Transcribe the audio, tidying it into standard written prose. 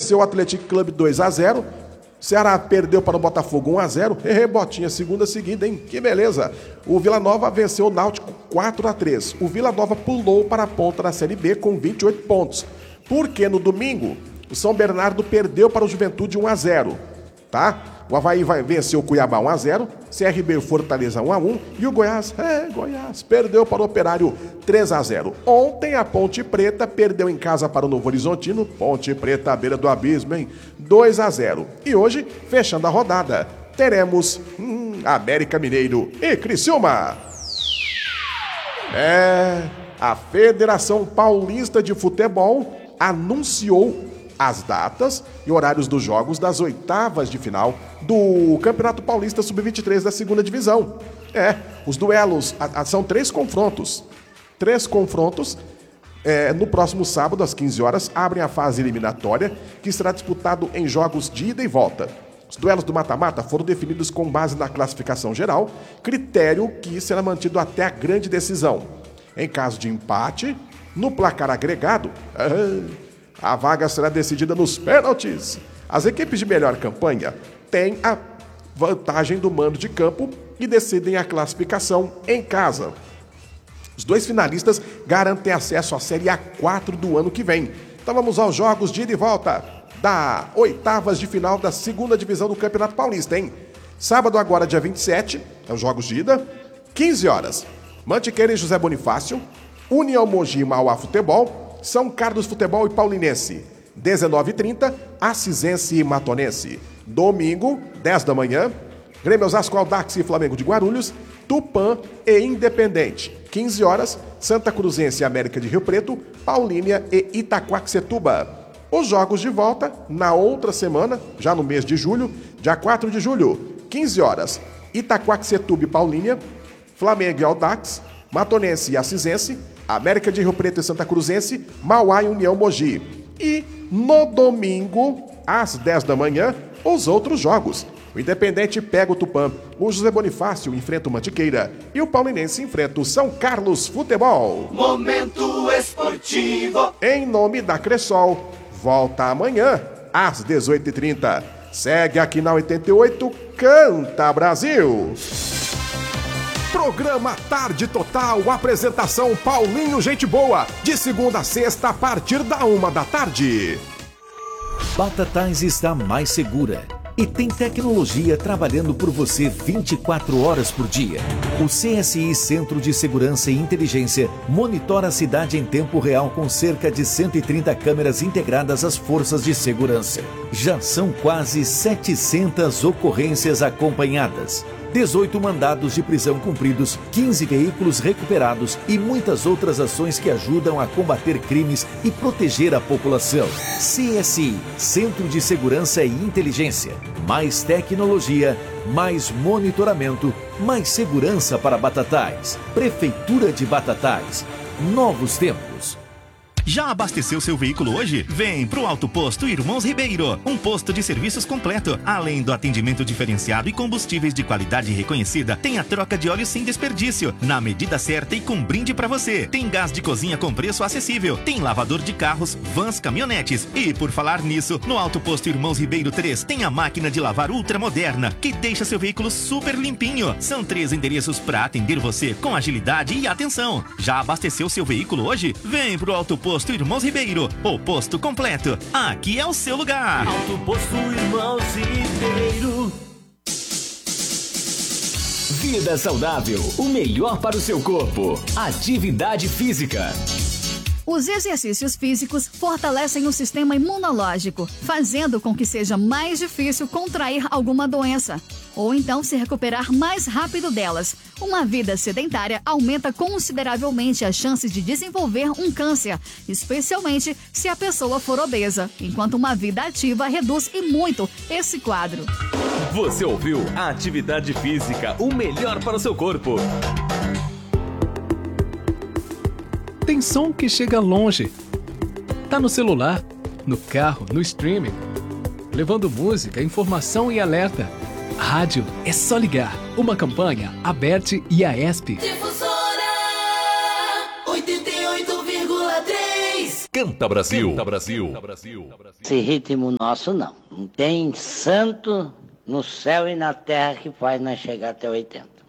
venceu o Atlético Clube 2-0. Ceará perdeu para o Botafogo 1-0. Botinha, segunda seguida, hein? Que beleza. O Vila Nova venceu o Náutico 4-3. O Vila Nova pulou para a ponta da Série B com 28 pontos. Porque no domingo, o São Bernardo perdeu para o Juventude 1-0. Tá? O Avaí venceu o Cuiabá 1-0, CRB e o Fortaleza 1-1 e o Goiás perdeu para o Operário 3-0. Ontem a Ponte Preta perdeu em casa para o Novo Horizontino, Ponte Preta à beira do abismo, hein? 2-0. E hoje, fechando a rodada, teremos América Mineiro e Criciúma. A Federação Paulista de Futebol anunciou as datas e horários dos jogos das oitavas de final do Campeonato Paulista Sub-23 da segunda divisão. Os duelos, são 3 confrontos. 3 confrontos no próximo sábado, às 15 horas, abrem a fase eliminatória, que será disputado em jogos de ida e volta. Os duelos do mata-mata foram definidos com base na classificação geral, critério que será mantido até a grande decisão. Em caso de empate, no placar agregado, a vaga será decidida nos pênaltis. As equipes de melhor campanha têm a vantagem do mando de campo e decidem a classificação em casa. Os 2 finalistas garantem acesso à Série A4 do ano que vem. Então vamos aos jogos de ida e volta da oitavas de final da segunda divisão do Campeonato Paulista, hein? Sábado agora, dia 27, os jogos de ida, 15 horas. Mantiqueira e José Bonifácio, União Mogi e Mauá Futebol, São Carlos Futebol e Paulinense. 19h30, Acisense e Matonense. Domingo, 10 da manhã, Grêmio Osasco, Audax e Flamengo de Guarulhos, Tupã e Independente. 15 horas, Santa Cruzense e América de Rio Preto, Paulínia e Itaquaquecetuba. Os jogos de volta na outra semana, já no mês de julho, dia 4 de julho, 15 horas, Itaquaquecetuba e Paulínia, Flamengo e Audax, Matonense e Acisense, América de Rio Preto e Santa Cruzense, Mauá e União Mogi. E no domingo, às 10 da manhã, os outros jogos. O Independente pega o Tupã, o José Bonifácio enfrenta o Mantiqueira e o Paulinense enfrenta o São Carlos Futebol. Momento esportivo. Em nome da Cressol, volta amanhã, às 18h30. Segue aqui na 88, Canta Brasil. Programa Tarde Total, apresentação Paulinho Gente Boa, de segunda a sexta a partir da 13h. Batatais está mais segura e tem tecnologia trabalhando por você 24 horas por dia. O CSI Centro de Segurança e Inteligência monitora a cidade em tempo real com cerca de 130 câmeras integradas às forças de segurança. Já são quase 700 ocorrências acompanhadas. 18 mandados de prisão cumpridos, 15 veículos recuperados e muitas outras ações que ajudam a combater crimes e proteger a população. CSI, Centro de Segurança e Inteligência. Mais tecnologia, mais monitoramento, mais segurança para Batatais. Prefeitura de Batatais. Novos tempos. Já abasteceu seu veículo hoje? Vem pro Auto Posto Irmãos Ribeiro, um posto de serviços completo. Além do atendimento diferenciado e combustíveis de qualidade reconhecida, tem a troca de óleo sem desperdício, na medida certa e com brinde pra você. Tem gás de cozinha com preço acessível, tem lavador de carros, vans, caminhonetes. E por falar nisso, no Auto Posto Irmãos Ribeiro 3 tem a máquina de lavar ultramoderna, que deixa seu veículo super limpinho. São 3 endereços pra atender você com agilidade e atenção. Já abasteceu seu veículo hoje? Vem pro Auto Posto Irmãos Ribeiro, o posto completo. Aqui é o seu lugar. Auto Posto Irmãos Ribeiro. Vida saudável, o melhor para o seu corpo. Atividade física. Os exercícios físicos fortalecem o sistema imunológico, fazendo com que seja mais difícil contrair alguma doença, ou então se recuperar mais rápido delas. Uma vida sedentária aumenta consideravelmente a chance de desenvolver um câncer, especialmente se a pessoa for obesa, enquanto uma vida ativa reduz e muito esse quadro. Você ouviu a Atividade Física, o melhor para o seu corpo. Tem som que chega longe. Tá no celular, no carro, no streaming. Levando música, informação e alerta. Rádio é só ligar. Uma campanha, Aberte e a ESP. Difusora 88,3. Canta Brasil. Esse ritmo nosso não tem santo no céu e na terra que faz nós chegar até 80.